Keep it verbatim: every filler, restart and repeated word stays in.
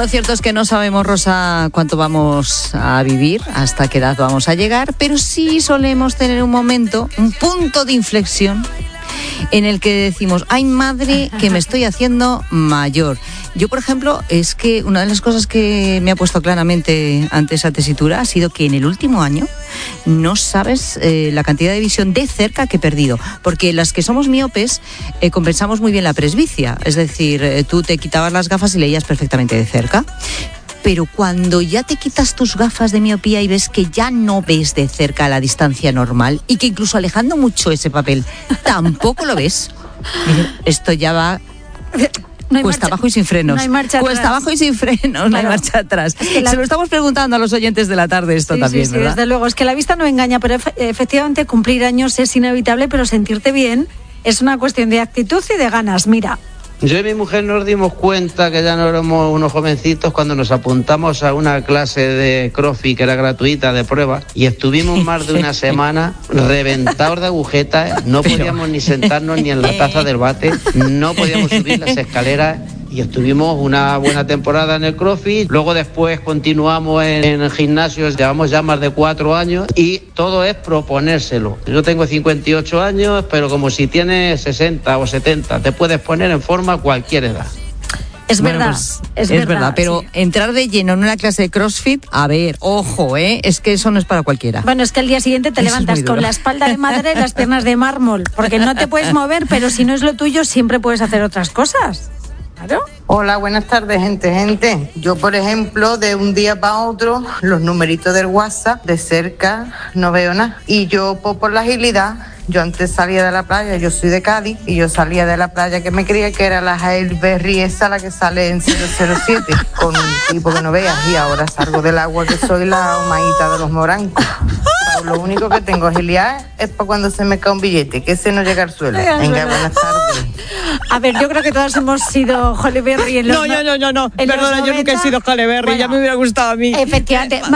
lo cierto es que no sabemos, Rosa, cuánto vamos a vivir, hasta qué edad vamos a llegar, pero sí solemos tener un momento, un punto de inflexión en el que decimos, ay madre, que me estoy haciendo mayor. Yo, por ejemplo, es que una de las cosas que me ha puesto claramente ante esa tesitura ha sido que en el último año no sabes eh, la cantidad de visión de cerca que he perdido, porque las que somos miopes eh, compensamos muy bien la presbicia, es decir, eh, tú te quitabas las gafas y leías perfectamente de cerca. Pero cuando ya te quitas tus gafas de miopía y ves que ya no ves de cerca a la distancia normal y que incluso alejando mucho ese papel tampoco lo ves, esto ya va no cuesta marcha, abajo y sin frenos. No hay marcha cuesta atrás. abajo y sin frenos, claro. No hay marcha atrás. Es que la... Se lo estamos preguntando a los oyentes de la tarde esto sí, también, sí, sí, ¿verdad? Desde luego, es que la vista no engaña, pero efe- efectivamente cumplir años es inevitable, pero sentirte bien es una cuestión de actitud y de ganas. Mira. Yo y mi mujer nos dimos cuenta que ya no éramos unos jovencitos cuando nos apuntamos a una clase de CrossFit que era gratuita de prueba y estuvimos más de una semana reventados de agujetas, no podíamos ni sentarnos ni en la taza del bate, no podíamos subir las escaleras. Y estuvimos una buena temporada en el CrossFit, luego después continuamos en, en gimnasios, llevamos ya más de cuatro años y todo es proponérselo. Yo tengo cincuenta y ocho años, pero como si tienes sesenta o setenta, te puedes poner en forma a cualquier edad. Es bueno, verdad, pues, es, es verdad, verdad, pero sí. Entrar de lleno en una clase de CrossFit, a ver, ojo, ¿eh? Es que eso no es para cualquiera. Bueno, es que al día siguiente te Eso levantas con la espalda de madera y las piernas de mármol, porque no te puedes mover, pero si no es lo tuyo, siempre puedes hacer otras cosas. Claro. Hola, buenas tardes, gente, gente. Yo, por ejemplo, de un día para otro, los numeritos del WhatsApp de cerca no veo nada. Y yo, pues, por la agilidad, yo antes salía de la playa, yo soy de Cádiz, y yo salía de la playa que me creía que era la Hailberry esa, la que sale en cero cero siete, con un tipo que no veas, y ahora salgo del agua que soy la humaíta de los morancos. Lo único que tengo agilidad es para cuando se me cae un billete, que ese no llega al suelo. Venga, buenas tardes. A ver, yo creo que todos hemos sido Halle Berry en los No, no, no, no, no. en Perdona, los yo nunca he sido Halle Berry, bueno, ya me hubiera gustado a mí. Efectivamente.